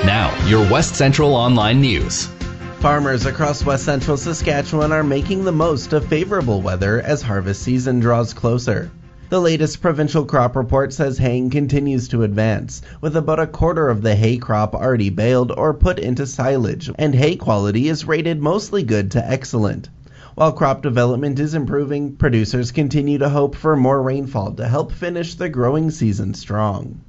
Now, your West Central Online News. Farmers across West Central Saskatchewan are making the most of favorable weather as harvest season draws closer. The latest provincial crop report says haying continues to advance, with about a quarter of the hay crop already baled or put into silage, and hay quality is rated mostly good to excellent. While crop development is improving, producers continue to hope for more rainfall to help finish the growing season strong.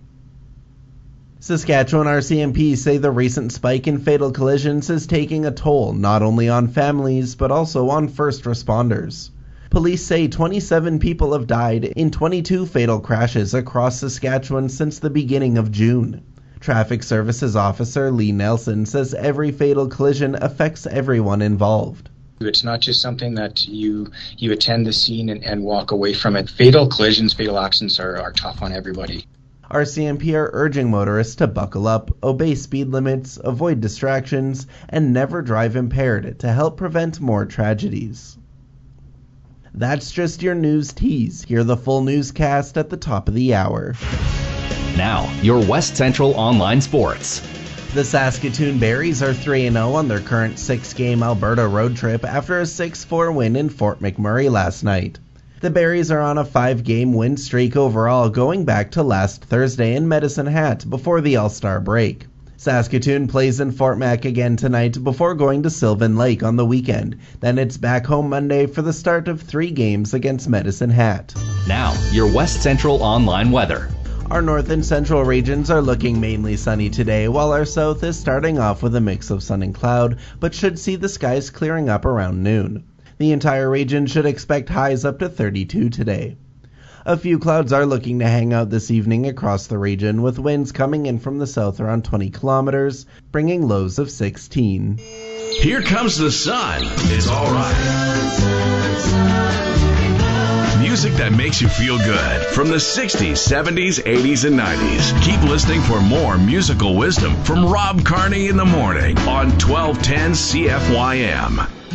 Saskatchewan RCMP say the recent spike in fatal collisions is taking a toll not only on families but also on first responders. Police say 27 people have died in 22 fatal crashes across Saskatchewan since the beginning of June. Traffic Services Officer Lee Nelson says every fatal collision affects everyone involved. It's not just something that you attend the scene and walk away from it. Fatal collisions, fatal accidents are tough on everybody. RCMP are urging motorists to buckle up, obey speed limits, avoid distractions, and never drive impaired to help prevent more tragedies. That's just your news tease. Hear the full newscast at the top of the hour. Now, your West Central Online Sports. The Saskatoon Berries are 3-0 on their current 6-game Alberta road trip after a 6-4 win in Fort McMurray last night. The Berries are on a 5-game win streak overall going back to last Thursday in Medicine Hat before the All-Star break. Saskatoon plays in Fort Mac again tonight before going to Sylvan Lake on the weekend. Then it's back home Monday for the start of 3 games against Medicine Hat. Now, your West Central Online weather. Our north and central regions are looking mainly sunny today, while our south is starting off with a mix of sun and cloud, but should see the skies clearing up around noon. The entire region should expect highs up to 32 today. A few clouds are looking to hang out this evening across the region, with winds coming in from the south around 20 kilometers, bringing lows of 16. Here comes the sun. It's all right. Music that makes you feel good from the 60s, 70s, 80s, and 90s. Keep listening for more musical wisdom from Rob Carney in the morning on 1210 CFYM.